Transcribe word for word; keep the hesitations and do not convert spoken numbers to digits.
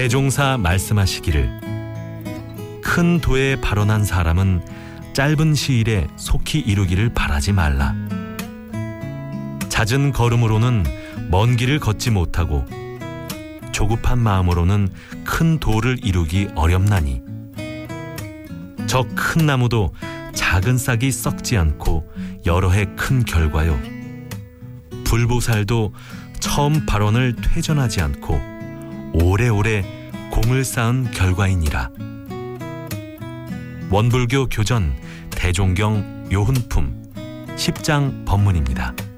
대종사 말씀하시기를 큰 도에 발언한 사람은 짧은 시일에 속히 이루기를 바라지 말라. 잦은 걸음으로는 먼 길을 걷지 못하고 조급한 마음으로는 큰 도를 이루기 어렵나니 저 큰 나무도 작은 싹이 썩지 않고 여러 해 큰 결과요. 불보살도 처음 발언을 퇴전하지 않고 오래오래 공을 쌓은 결과이니라. 원불교 교전 대종경 요훈품 십 장 법문입니다.